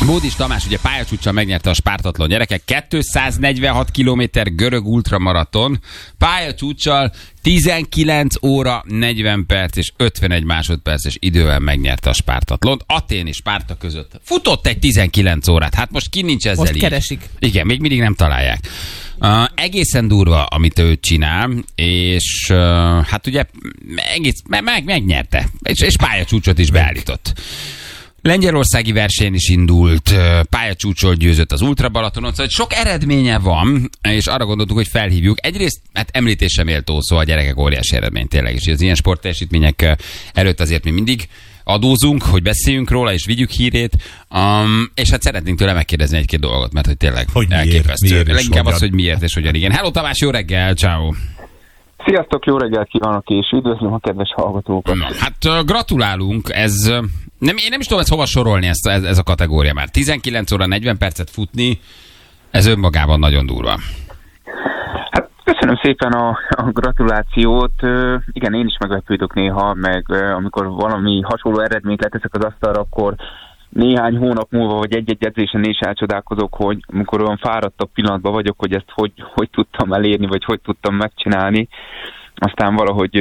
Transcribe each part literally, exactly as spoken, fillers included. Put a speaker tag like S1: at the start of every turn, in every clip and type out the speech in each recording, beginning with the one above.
S1: Módis Tamás ugye pályacsúccsal megnyerte a Spártathlon, gyerekek, kétszáznegyvenhat kilométer görög ultramaraton, pályacsúccsal tizenkilenc óra negyven perc és ötvenegy másodperces idővel megnyerte a Spártathlont. Atén és Spárta között futott egy tizenkilenc órát, hát most ki nincs ezzel
S2: most
S1: így?
S2: Keresik.
S1: Igen, még mindig nem találják. Uh, egészen durva, amit ő csinál, és uh, hát ugye egész, meg, meg, megnyerte, és, és pályacsúcsot is beállított. Lengyelországi versenyen is indult, pályacsúcsol győzött az Ultra Balatonon, szóval sok eredménye van, és arra gondoltuk, hogy felhívjuk. Egyrészt, hát említésre méltó, szóval a gyerekek óriási eredmény tényleg, és az ilyen sportteljesítmények előtt azért mi mindig adózunk, hogy beszéljünk róla, és vigyük hírét, um, és hát szeretnénk tőle megkérdezni egy-két dolgot, mert hogy tényleg
S3: hogy
S1: elképesztő.
S3: Miért, miért
S1: Leginkább az, hogy miért és hogyan. Igen. Hello Tamás, jó reggel, ciao.
S4: Sziasztok, jó reggelt kívánok, és üdvözlöm a kedves hallgatókat.
S1: Na, hát gratulálunk, ez, nem, én nem is tudom ezt hova sorolni, ezt, ez, ez a kategória már. tizenkilenc óra negyven percet futni, ez önmagában nagyon durva.
S4: Hát köszönöm szépen a, a gratulációt. Igen, én is meglepődök néha, meg amikor valami hasonló eredményt leteszek az asztalra, akkor néhány hónap múlva, vagy egy-egy edzésen is elcsodálkozok, hogy amikor olyan fáradtabb pillanatban vagyok, hogy ezt hogy, hogy tudtam elérni, vagy hogy tudtam megcsinálni. Aztán valahogy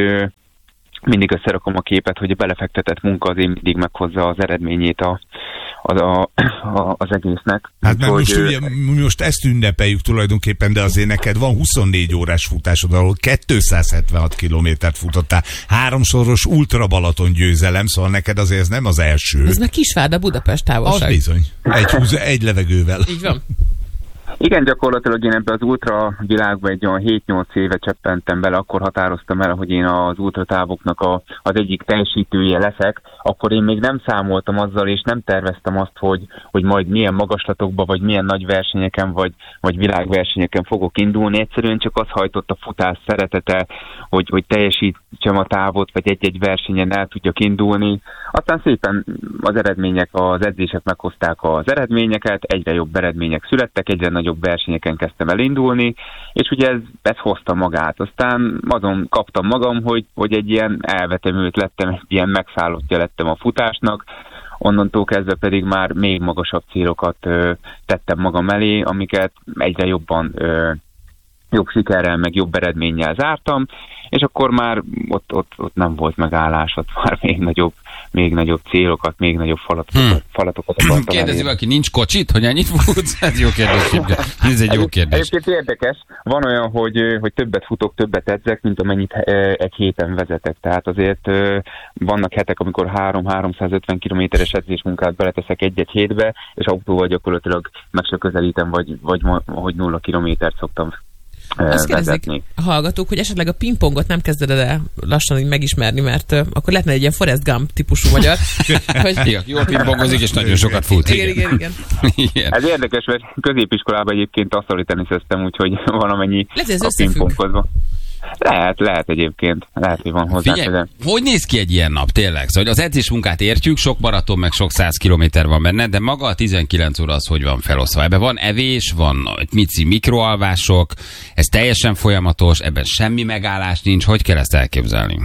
S4: mindig összerakom a képet, hogy a belefektetett munka azért mindig meghozza az eredményét a, a, a, a, az egésznek.
S3: Hát mert
S4: hogy,
S3: most, ugye, most ezt ünnepeljük tulajdonképpen, de azért neked van huszonnégy órás futásod, ahol kétszázhetvenhat kilométert futottál, háromszoros Ultra Balaton győzelem, szóval neked azért ez nem az első.
S2: Ez meg Kisvárda Budapest távolság.
S3: Az bizony. Egy, húz, egy levegővel.
S2: Így van.
S4: Igen, gyakorlatilag én ebbe az ultra világba egy olyan hét-nyolc éve cseppentem bele, akkor határoztam el, hogy én az ultratávoknak a, az egyik teljesítője leszek, akkor én még nem számoltam azzal, és nem terveztem azt, hogy, hogy majd milyen magaslatokba, vagy milyen nagy versenyeken, vagy, vagy világversenyeken fogok indulni. Egyszerűen csak az hajtott a futás szeretete, hogy, hogy teljesítsem a távot, vagy egy-egy versenyen el tudjak indulni. Aztán szépen az eredmények, az edzések meghozták az eredményeket, egyre jobb eredmények születtek, egyre nagyobb versenyeken kezdtem elindulni, és ugye ez, ez hozta magát. Aztán azon kaptam magam, hogy, hogy egy ilyen elvetemült lettem, egy ilyen megszállottja lettem a futásnak, onnantól kezdve pedig már még magasabb célokat ö, tettem magam elé, amiket egyre jobban ö, jobb sikerrel, meg jobb eredménnyel zártam, és akkor már ott, ott, ott nem volt megállás, ott már még nagyobb, még nagyobb célokat, még nagyobb falatokat, hmm. falatokat akartam
S1: Kérdezi
S4: elérni.
S1: valaki, nincs kocsit, hogy ennyit futsz? Ez jó kérdés. Ez egy jó kérdés.
S4: Egyébként érdekes, van olyan, hogy, hogy többet futok, többet edzek, mint amennyit egy héten vezetek. Tehát azért vannak hetek, amikor három-háromszázötven kilométeres edzésmunkát beleteszek egy-egy hétbe, és autóval gyakorlatilag meg se közelítem, vagy, vagy hogy nulla kilométert szoktam
S2: azt kérdezik a hallgatók, hogy esetleg a pingpongot nem kezded el lassan így megismerni, mert uh, akkor lehetne egy ilyen Forrest Gump típusú magyar.
S1: hogy... Igen, jól pingpongozik, és nagyon sokat fut.
S2: Igen, igen, igen.
S1: igen.
S4: Ez érdekes, mert középiskolában egyébként asztali teniszeztem, úgyhogy valamennyi
S2: lehet,
S4: a pingpongozva. Lehet, lehet egyébként. Lehet, hogy van hozzá.
S1: Figyelj, hogy néz ki egy ilyen nap tényleg? Szóval az edzés munkát értjük, sok maraton, meg sok száz kilométer van benne, de maga a tizenkilenc óra az hogy van felosztva? Ebben van evés, van mici mikroalvások, ez teljesen folyamatos, ebben semmi megállás nincs. Hogy kell ezt elképzelni?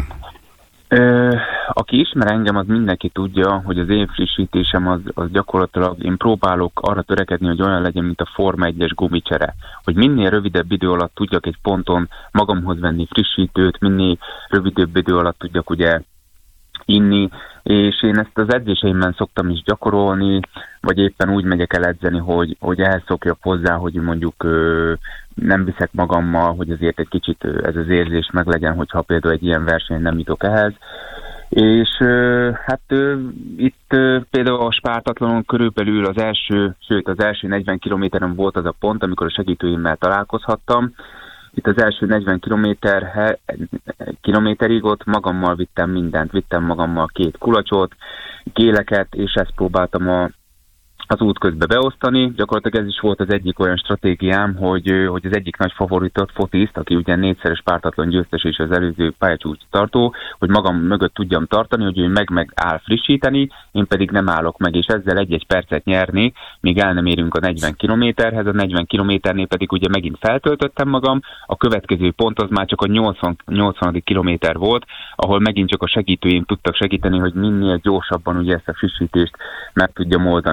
S4: Ö, aki ismer engem, az mindenki tudja, hogy az én frissítésem az, az gyakorlatilag, én próbálok arra törekedni, hogy olyan legyen, mint a Forma egyes gumicsere. Hogy minél rövidebb idő alatt tudjak egy ponton magamhoz venni frissítőt, minél rövidebb idő alatt tudjak ugye inni, és én ezt az edzéseimben szoktam is gyakorolni, vagy éppen úgy megyek el edzeni, hogy, hogy ehhez szokjak hozzá, hogy mondjuk ö, nem viszek magammal, hogy azért egy kicsit ez az érzés meglegyen, hogyha például egy ilyen versenyen nem jutok ehhez. És ö, hát ö, itt ö, például a Spártatlonon körülbelül az első, sőt az első negyven kilométeren volt az a pont, amikor a segítőimmel találkozhattam. Itt az első negyven kilométer, kilométerig ott magammal vittem mindent, vittem magammal két kulacsot, géleket, és ezt próbáltam a, az út közben beosztani. Gyakorlatilag ez is volt az egyik olyan stratégiám, hogy, hogy az egyik nagy favoritot, Fotiszt, aki ugye négyszeres Spártatlon győztes és az előző pályacsúcs tartó, hogy magam mögött tudjam tartani, hogy ő meg-meg áll frissíteni, én pedig nem állok meg, és ezzel egy-egy percet nyerni, míg el nem érünk a negyven kilométerhez, a negyven kilométernél pedig ugye megint feltöltöttem magam, a következő pont az már csak a nyolcvan, nyolcvanadik kilométer volt, ahol megint csak a segítőim tudtak segíteni, hogy minél gyorsabban ugye ezt a frissítést meg tudjam oldani. Ezt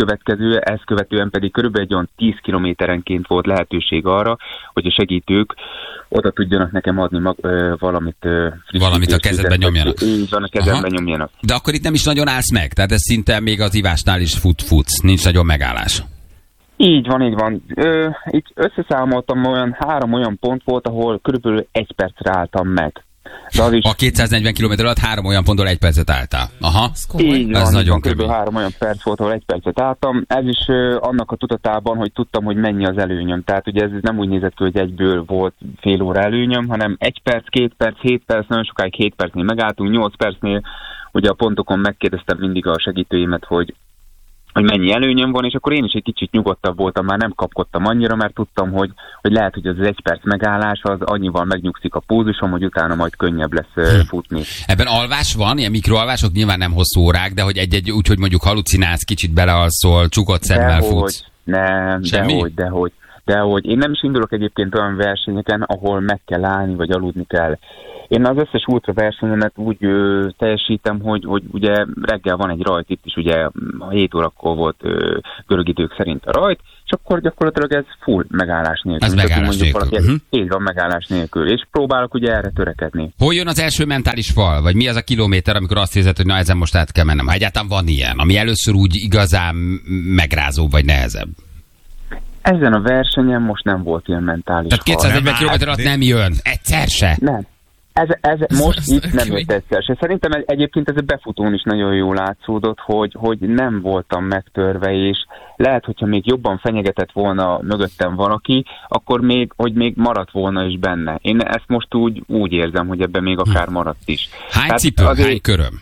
S4: következő, ezt követően pedig körülbelül egy olyan tíz kilométerenként volt lehetőség arra, hogy a segítők oda tudjanak nekem adni mag, ö, valamit ö,
S1: Valamit a kezedben nyomjanak.
S4: Így van, a kezedben nyomjanak.
S1: De akkor itt nem is nagyon állsz meg, tehát ez szinte még az ivásnál is fut, futsz, nincs nagyon megállás.
S4: Így van, így van. Ö, így összeszámoltam, olyan három olyan pont volt, ahol körülbelül egy percre álltam meg. De az is...
S1: A kétszáznegyven kilométer alatt három olyan pontból egy percet álltál. Aha.
S4: Így van,
S1: ez nagyon
S4: kb. három olyan perc volt, ahol egy percet álltam. Ez is uh, annak a tudatában, hogy tudtam, hogy mennyi az előnyöm. Tehát ugye ez nem úgy nézett ki, hogy egyből volt fél óra előnyöm, hanem egy perc, két perc, hét perc, nagyon sokáig hét percnél megálltunk, nyolc percnél. Ugye a pontokon megkérdeztem mindig a segítőimet, hogy hogy mennyi előnyöm van, és akkor én is egy kicsit nyugodtabb voltam, már nem kapkodtam annyira, mert tudtam, hogy, hogy lehet, hogy az egy perc megállás az annyival megnyugszik a pulzusom, hogy utána majd könnyebb lesz hm. futni.
S1: Ebben alvás van, ilyen mikroalvások, nyilván nem hosszú órák, de hogy egy-egy úgy, hogy mondjuk halucinálsz, kicsit belealszol, csukott szemmel
S4: dehogy,
S1: futsz.
S4: Nem,
S1: Semmi?
S4: dehogy, dehogy. De hogy én nem is indulok egyébként olyan versenyeken, ahol meg kell állni, vagy aludni kell. Én az összes ultra versenyemet úgy ö, teljesítem, hogy, hogy ugye reggel van egy rajt, itt is ugye hét órakor volt ö, görög idők szerint a rajt, és akkor gyakorlatilag ez full megállás nélkül.
S1: Ez megállás nélkül.
S4: Valaki, uh-huh. Így van, megállás nélkül. És próbálok ugye erre törekedni.
S1: Hol jön az első mentális fal? Vagy mi az a kilométer, amikor azt érzed, hogy na ezen most át kell mennem? Ha egyáltalán van ilyen, ami először úgy igazán megrázóbb vagy nehezebb?
S4: Ezen a versenyen most nem volt ilyen mentális
S1: Tehát kétszáznegyven kilométer alatt nem jön. Egyszer se.
S4: Nem. Ez, ez most itt nem jött egyszer se. Szerintem egyébként ez a befutón is nagyon jól látszódott, hogy, hogy nem voltam megtörve, és lehet, hogyha még jobban fenyegetett volna mögöttem valaki, akkor még, hogy még maradt volna is benne. Én ezt most úgy, úgy érzem, hogy ebben még akár maradt is.
S1: Hány hát cipő, azért... hány köröm?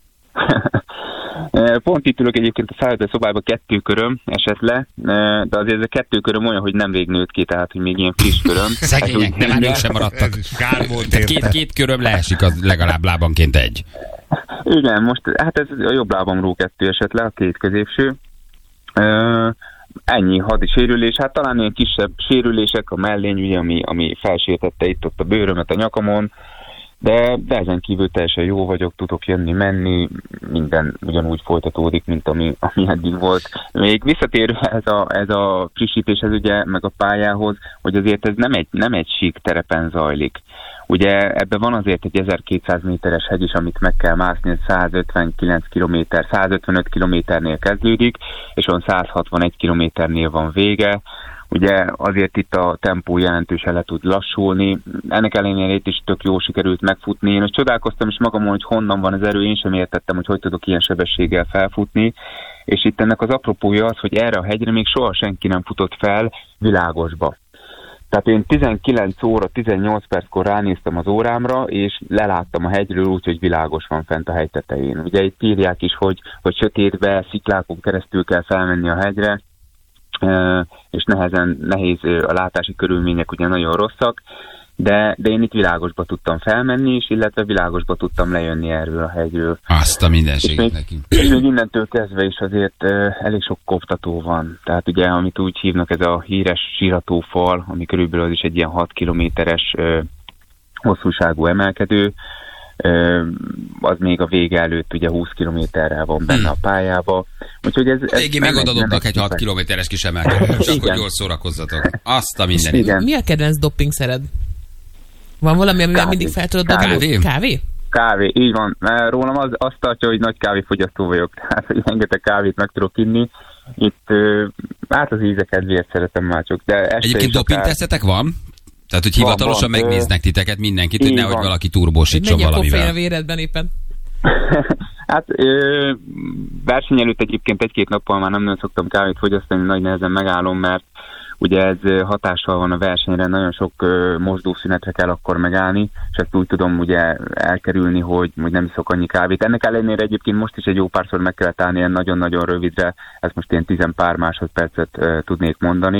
S4: Pont itt ülök egyébként a szállító szobában, kettő köröm esett le, de azért ez a kettő köröm olyan, hogy nemrég nőtt ki, tehát hogy még ilyen friss köröm.
S1: Szegények, nem, már ők sem maradtak.
S3: Kár volt
S1: tehát két, két köröm leesik, az legalább lábanként egy.
S4: Igen, most hát ez a jobb lábamról kettő esett le, a két középső. Uh, ennyi hadi sérülés, hát talán ilyen kisebb sérülések, a mellény, ugye, ami, ami felsértette itt ott a bőrömet a nyakamon, de, de ezen kívül teljesen jó vagyok, tudok jönni, menni, minden ugyanúgy folytatódik, mint ami, ami eddig volt. Még visszatérve ez a, ez a frissítéshez ugye, meg a pályához, hogy azért ez nem egy, nem egy sík terepen zajlik. Ugye ebben van azért egy ezerkétszáz méteres hegy is, amit meg kell mászni, százötvenkilenc kilométer, százötvenöt kilométernél kezdődik, és on százhatvanegy kilométernél van vége. Ugye azért itt a tempó jelentősen le tud lassulni. Ennek ellenére itt is tök jó sikerült megfutni. Én most csodálkoztam is magamon, hogy honnan van az erő, én sem értettem, hogy hogy tudok ilyen sebességgel felfutni. És itt ennek az apropója az, hogy erre a hegyre még soha senki nem futott fel világosba. Tehát én tizenkilenc óra, tizennyolc perckor ránéztem az órámra, és leláttam a hegyről úgy, hogy világos van fent a hegy tetején. Ugye itt írják is, hogy, hogy sötétbe, sziklákon keresztül kell felmenni a hegyre, és nehezen, nehéz a látási körülmények ugye nagyon rosszak, de, de én itt világosba tudtam felmenni, és illetve világosba tudtam lejönni erről a hegyről.
S1: Azt a mindenséget neki.
S4: És még innentől kezdve is azért uh, elég sok koptató van. Tehát ugye, amit úgy hívnak, ez a híres síratófal, ami körülbelül az is egy ilyen hat kilométeres uh, hosszúságú emelkedő, uh, az még a vége előtt ugye húsz kilométerrel van benne hmm. a pályába. Úgyhogy ez... ez
S1: Végig meg odadobnak egy hat kilométeres kis emelkedő, csak hogy jól szórakozzatok. Azt a mindenit.
S2: Mi a kedvenc doppingszered? Van valami, amivel kávé. Mindig fel tudod dobni?
S1: Kávé?
S2: Kávé?
S4: Kávé, így van. Rólam az, azt tartja, hogy nagy kávéfogyasztó vagyok. Tehát, hogy rengeteg kávét meg tudok inni. Itt, hát az íze kedvéért szeretem már csak. De
S1: egyébként dopingtesztetek van? Tehát, hogy hivatalosan van, van, megnéznek titeket mindenkit, hogy nehogy valaki turbósítson valamivel.
S2: Mennyi a véredben éppen?
S4: Hát ö, verseny előtt egyébként egy-két nappal már nem nagyon szoktam kávét fogyasztani, nagy nehezen megállom, mert ugye ez hatással van a versenyre, nagyon sok uh, mosdószünetre kell akkor megállni, és ezt úgy tudom ugye elkerülni, hogy, hogy nem iszok annyi kávét. Ennek ellenére egyébként most is egy jó párszor meg kellett állni ilyen nagyon-nagyon rövidre, ezt most ilyen tizen pár másodpercet uh, tudnék mondani.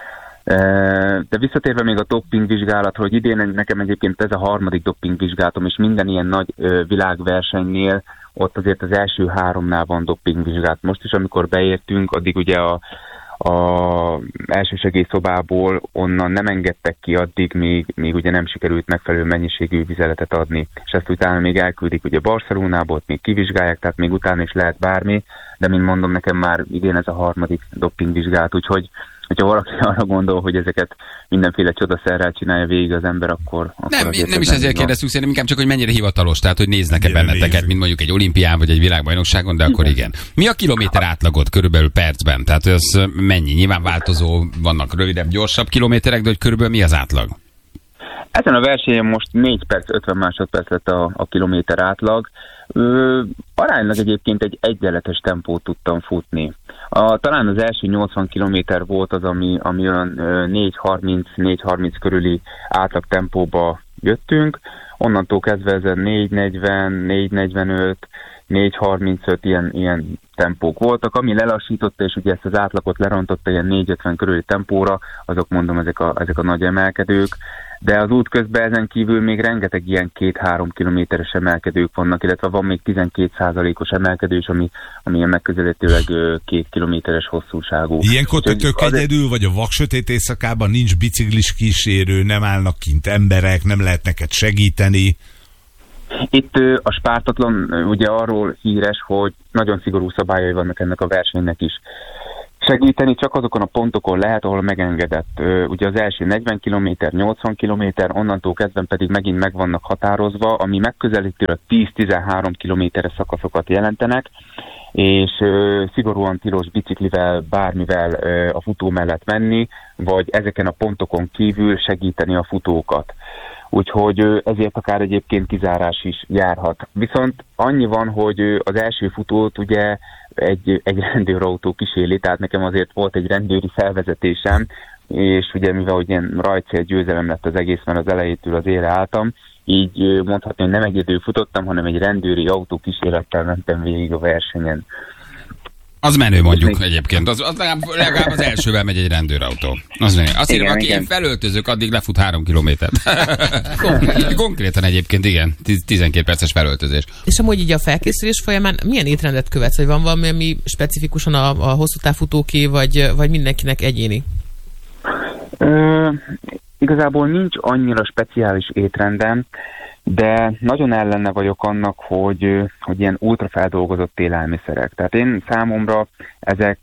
S4: Uh, de visszatérve még a dopingvizsgálatra, hogy idén nekem egyébként ez a harmadik dopingvizsgálatom, és minden ilyen nagy uh, világversenynél ott azért az első háromnál van dopingvizsgálat. Most is, amikor beértünk, addig ugye a a elsősegélyszobából onnan nem engedtek ki addig, még, még ugye nem sikerült megfelelő mennyiségű vizeletet adni. És ezt utána még elküldik ugye Barcelonából, még kivizsgálják, tehát még utána is lehet bármi, de mint mondom, nekem már idén ez a harmadik dopingvizsgálat, úgyhogy hogyha valaki arra gondol, hogy ezeket mindenféle csodaszerrel csinálja végig az ember, akkor... akkor
S1: nem, nem is ezért kérdeztük, szerintem inkább csak, hogy mennyire hivatalos, tehát hogy néznek-e benneteket, mint mondjuk egy olimpián vagy egy világbajnokságon, de akkor igen. Mi a kilométer átlagot körülbelül percben? Tehát ez mennyi? Nyilván változó, vannak rövidebb, gyorsabb kilométerek, de hogy körülbelül mi az átlag?
S4: Ezen a versenyen most négy perc ötven másodperc lett a, a kilométer átlag. Ö, aránylag egyébként egy egyenletes tempót tudtam futni. A, talán az első nyolcvan kilométer volt az, ami, ami olyan négy harminc négy harminc körüli átlag tempóba jöttünk. Onnantól kezdve ezen négy negyven, négy negyvenöt, négy harmincöt ilyen, ilyen tempók voltak. Ami lelassította, és ugye ezt az átlagot lerontotta ilyen négy ötven körüli tempóra, azok mondom ezek a, ezek a nagy emelkedők. De az út közben ezen kívül még rengeteg ilyen két-három kilométeres emelkedők vannak, illetve van még tizenkét százalékos emelkedős, ami, ami ilyen megközelítőleg két kilométeres hosszúságú.
S3: Ilyenkor te tök
S4: azért...
S3: egyedül, vagy a vaksötét éjszakában nincs biciklis kísérő, nem állnak kint emberek, nem lehet neked segíteni?
S4: Itt a Spártatlan ugye arról híres, hogy nagyon szigorú szabályai vannak ennek a versenynek is. Segíteni csak azokon a pontokon lehet, ahol megengedett. Ugye az első negyven kilométer, nyolcvan kilométer, onnantól kezdve pedig megint meg vannak határozva, ami megközelítőleg tíz-tizenhárom kilométeres szakaszokat jelentenek, és ö, szigorúan tilos biciklivel, bármivel ö, a futó mellett menni, vagy ezeken a pontokon kívül segíteni a futókat. Úgyhogy ö, ezért akár egyébként kizárás is járhat. Viszont annyi van, hogy ö, az első futót ugye egy, egy rendőrautó kísérli, tehát nekem azért volt egy rendőri felvezetésem, és ugye mivel hogy ilyen rajtcél győzelem lett az egész, mert az elejétől az élre álltam, így mondhatni, hogy nem egyedül futottam, hanem egy rendőri autó kísérettel mentem végig a versenyen.
S1: Az menő mondjuk egyébként, az, az legalább, legalább az elsővel megy egy rendőrautó. Az menő. Azt írja, aki én felöltözök, addig lefut három kilométert. Konkrétan. Konkrétan egyébként, igen, tizenkét perces felöltözés.
S2: És amúgy így a felkészülés folyamán milyen étrendet követsz, vagy van valami, ami specifikusan a, a hosszú távfutóké, vagy, vagy mindenkinek egyéni?
S4: Ö, igazából nincs annyira speciális étrendem, de nagyon ellene vagyok annak, hogy, hogy ilyen ultrafeldolgozott élelmiszerek. Tehát én számomra ezek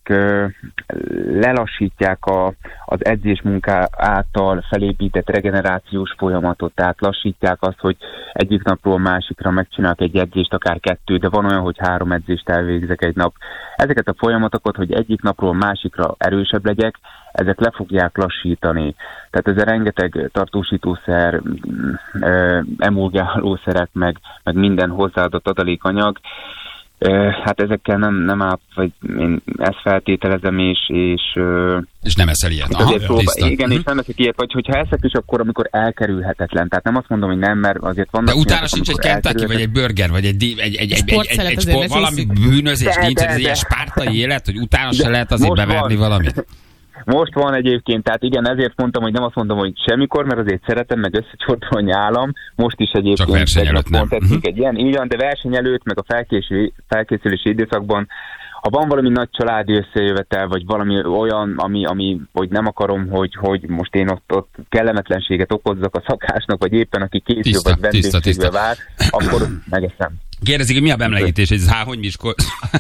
S4: lelassítják a, az edzésmunká által felépített regenerációs folyamatot, tehát lassítják azt, hogy egyik napról másikra megcsinálok egy edzést, akár kettő, de van olyan, hogy három edzést elvégzek egy nap. Ezeket a folyamatokat, hogy egyik napról másikra erősebb legyek, ezek le fogják lassítani. Tehát ez a rengeteg tartósítószer, emulgálószerek, meg, meg minden hozzáadott adalékanyag, hát ezekkel nem, nem áll, vagy én ezt feltételezem, és... És,
S1: és nem eszel ilyet. Aha,
S4: próbál, igen, és nem eszek ilyet, vagy hogyha eszek is, akkor amikor elkerülhetetlen. Tehát nem azt mondom, hogy nem, mert azért vannak...
S1: De utána sincs egy Kentucky, vagy egy burger, vagy egy, egy, egy, egy, egy, egy, egy, egy sport, valami bűnözés, de, nincs de, ez de, ilyen spártai élet, hogy utána se lehet azért beverni valamit.
S4: Most van egyébként, tehát igen, ezért mondtam, hogy nem azt mondom, hogy semmikor, mert azért szeretem, meg összecsortol a nyálam. Most is egyébként...
S1: Csak verseny előtt nem.
S4: Uh-huh. Egy ilyen, így van, de verseny előtt, meg a felkészülési, felkészülési időszakban, ha van valami nagy családi összejövetel, vagy valami olyan, ami, ami hogy nem akarom, hogy, hogy most én ott, ott kellemetlenséget okozzak a szakásnak, vagy éppen aki készül, tiszta, vagy vendégségbe vár, akkor megeszem.
S1: Kérdezik, hogy mi a bemlegítés, ez há, hogy Miskol?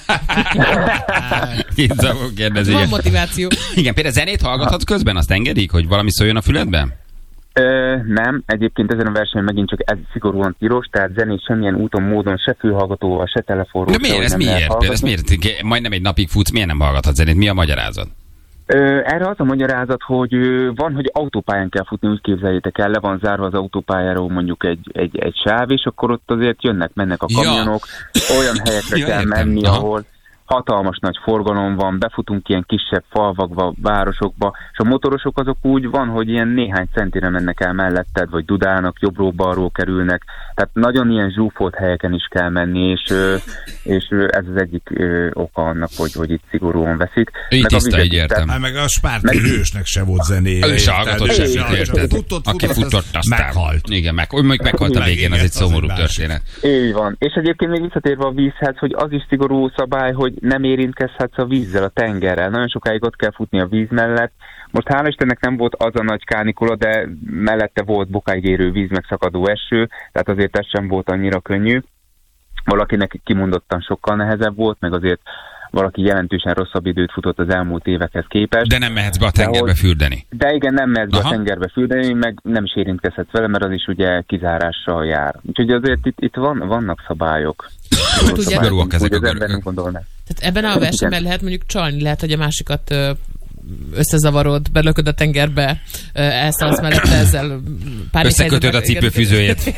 S1: Kérdezik.
S2: Van motiváció.
S1: Igen, például zenét hallgathatsz közben, azt engedik, hogy valami szóljon a füledben?
S4: Ö, nem, egyébként ezen a versenyen megint csak ez szigorúan tilos, tehát zenét semmilyen úton, módon, se fülhallgatóval, se telefonról.
S1: De miért? Ez miért? Ez miért? Majdnem egy napig futsz, miért nem hallgathatsz zenét? Mi a magyarázat?
S4: Ö, erre az a magyarázat, hogy ö, van, hogy autópályán kell futni, úgy képzeljétek el, le van zárva az autópályáról mondjuk egy, egy, egy sáv, és akkor ott azért jönnek, mennek a kamionok, ja. Olyan helyekre ja, kell értem. menni, Aha. ahol hatalmas nagy forgalom van, befutunk ilyen kisebb falvakba, városokba, és a motorosok azok úgy van, hogy ilyen néhány centire mennek el melletted, vagy dudálnak, jobbról-balról kerülnek, tehát nagyon ilyen zsúfolt helyeken is kell menni, és, és ez az egyik oka annak, hogy, hogy itt szigorúan veszik.
S1: Így tiszta, így értem.
S3: Hát meg a spárti hősnek se volt zenéje.
S1: Ő se hallgatott semmit, érted? Aki futott, aztán meghalt. Igen, meg, meg, meghalt a végén, az egy szomorú történet.
S4: Így van. És egyébként még visszatérve a vízhez, hogy az is szigorú szabály, hogy nem érintkezhetsz a vízzel, a tengerrel. Nagyon sokáig ott kell futni a víz mellett. Most hála Istennek nem volt az a nagy kánikula, de mellette volt bokáig érő víz, meg szakadó eső, tehát azért ez sem volt annyira könnyű. Valakinek kimondottan sokkal nehezebb volt, meg azért valaki jelentősen rosszabb időt futott az elmúlt évekhez képest.
S1: De nem mehetsz be a tengerbe de, fürdeni.
S4: De igen, nem mehetsz be a tengerbe fürdeni, meg nem is érintkezhetsz vele, mert az is ugye kizárással jár. Úgyhogy azért itt, itt van, vannak szabályok.
S1: Szigorúak ezek a
S4: görögök. Tehát
S2: ebben a versenyben lehet mondjuk csalni, lehet, hogy a másikat összezavarod, belököd a tengerbe, elszaladsz mellette ezzel pár
S1: összekötöd a cipőfűzőjét.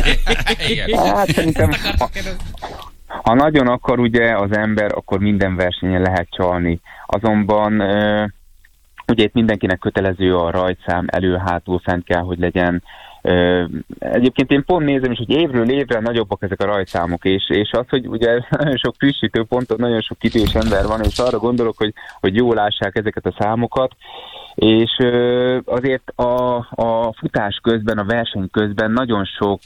S4: Hát szerintem, ha, ha nagyon akar ugye az ember, akkor minden versenyen lehet csalni. Azonban ugye itt mindenkinek kötelező a rajtszám, elő-hátul fent kell, hogy legyen. Egyébként én pont nézem is, hogy évről évre nagyobbak ezek a rajtszámok, és, és az, hogy ugye nagyon sok frissítő ponton, nagyon sok idős ember van, és arra gondolok, hogy, hogy jól lássák ezeket a számokat, és azért a, a futás közben, a verseny közben nagyon sok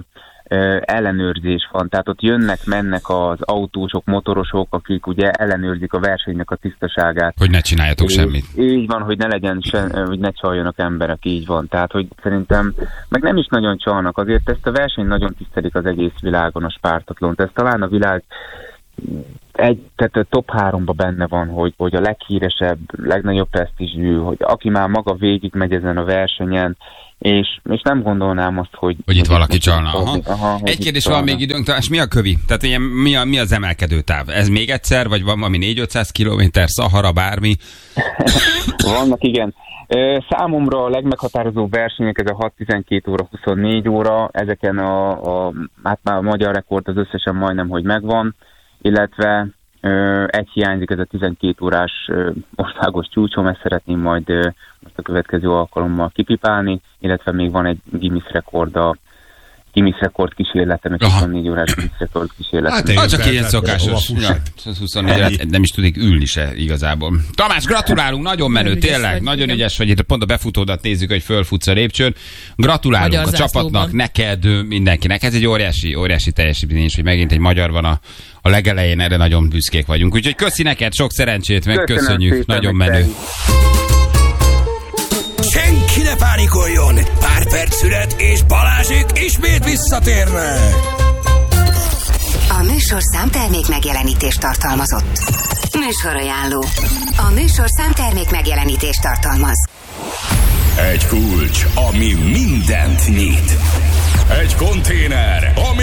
S4: ellenőrzés van, tehát ott jönnek, mennek az autósok, motorosok, akik ugye ellenőrzik a versenynek a tisztaságát.
S1: Hogy ne csináljatok
S4: és
S1: semmit.
S4: Így van, hogy ne legyen se, hogy ne csaljanak emberek, így van. Tehát, hogy szerintem, meg nem is nagyon csalnak, azért ezt a versenyt nagyon tisztelik az egész világon, a spártatlont. Ez talán a világ egy, tehát a top háromba benne van, hogy, hogy a leghíresebb, legnagyobb presztízsű, hogy aki már maga végig megy ezen a versenyen, és, és nem gondolnám azt, hogy...
S1: Hogy itt valaki csalna. Aha.
S4: Aha,
S1: egy kérdés van még időnk, és mi a kövi? Tehát ilyen, mi, a, mi az emelkedő táv? Ez még egyszer, vagy van valami négy-ötszáz kilométer, Szahara, bármi?
S4: Vannak, igen. Számomra a legmeghatározó versenyek ez a hat tizenkét óra, huszonnégy óra, ezeken a, a, hát már a magyar rekord az összesen majdnem, hogy megvan, illetve ö, egy hiányzik, ez a tizenkét órás ö, országos csúcsom, ezt szeretném majd ö, most a következő alkalommal kipipálni, illetve még van egy Guinness rekord, a Guinness rekord kísérlete, meg huszonnégy órás Guinness rekord kísérlete.
S1: Hát, hát csak ilyen szokásos. Ja, huszonnégy, nem is tudik ülni se igazából. Tamás, gratulálunk, nagyon menő, nagyon tényleg, vagy, nagyon igen. Ügyes vagy, itt pont a befutódat nézzük, hogy fölfutsz a lépcsőn. Gratulálunk magyar a csapatnak, zászlóban. Neked, mindenkinek. Ez egy óriási, óriási teljesítmény, hogy megint egy magyar van a, a legelején, erre nagyon büszkék vagyunk. Úgyhogy köszi neked, sok szerencsét, meg köszönöm köszönjük, szépen, nagyon menő.
S5: Senki ne pánikoljon! Pár perc szület, és Balázsék ismét visszatérnek!
S6: A műsor számtermék megjelenítést tartalmazott. Műsorajánló. A műsor számtermék megjelenítést tartalmaz.
S5: Egy kulcs, ami mindent nyit. Egy konténer, ami